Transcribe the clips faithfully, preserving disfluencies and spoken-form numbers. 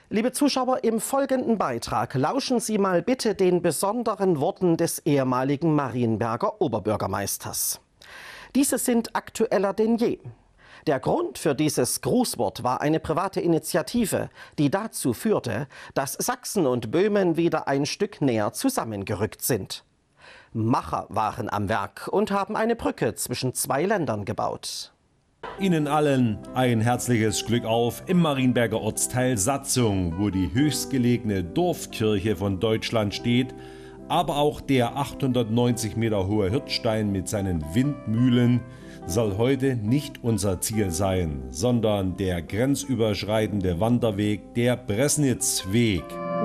Liebe Zuschauer, im folgenden Beitrag lauschen Sie mal bitte den besonderen Worten des ehemaligen Marienberger Oberbürgermeisters. Diese sind aktueller denn je. Der Grund für dieses Grußwort war eine private Initiative, die dazu führte, dass Sachsen und Böhmen wieder ein Stück näher zusammengerückt sind. Macher waren am Werk und haben eine Brücke zwischen zwei Ländern gebaut. Ihnen allen ein herzliches Glück auf im Marienberger Ortsteil Satzung, wo die höchstgelegene Dorfkirche von Deutschland steht, aber auch der achthundertneunzig Meter hohe Hirtstein mit seinen Windmühlen soll heute nicht unser Ziel sein, sondern der grenzüberschreitende Wanderweg, der Bresnitzweg.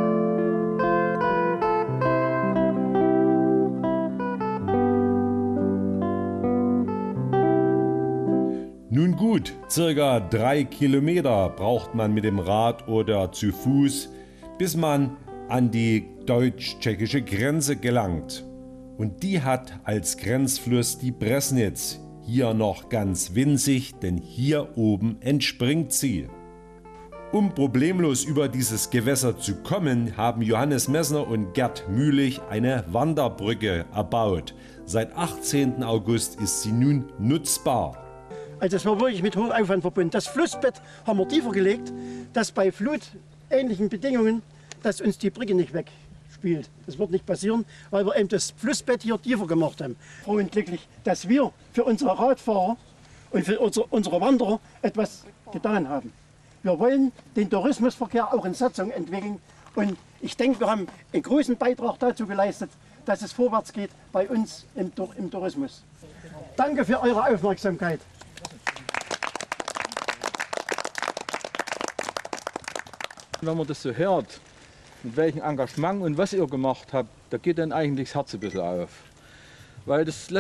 Nun gut, circa drei Kilometer braucht man mit dem Rad oder zu Fuß, bis man an die deutsch-tschechische Grenze gelangt. Und die hat als Grenzfluss die Bresnitz, hier noch ganz winzig, denn hier oben entspringt sie. Um problemlos über dieses Gewässer zu kommen, haben Johannes Messner und Gerd Mühlich eine Wanderbrücke erbaut. Seit achtzehnten August ist sie nun nutzbar. Also es war wirklich mit hohem Aufwand verbunden. Das Flussbett haben wir tiefer gelegt, dass bei flutähnlichen Bedingungen, dass uns die Brücke nicht wegspült. Das wird nicht passieren, weil wir eben das Flussbett hier tiefer gemacht haben. Froh und glücklich, dass wir für unsere Radfahrer und für unsere, unsere Wanderer etwas getan haben. Wir wollen den Tourismusverkehr auch in Satzung entwickeln und ich denke, wir haben einen großen Beitrag dazu geleistet, dass es vorwärts geht bei uns im, im Tourismus. Danke für eure Aufmerksamkeit. Wenn man das so hört, mit welchem Engagement und was ihr gemacht habt, da geht dann eigentlich das Herz ein bisschen auf. Weil das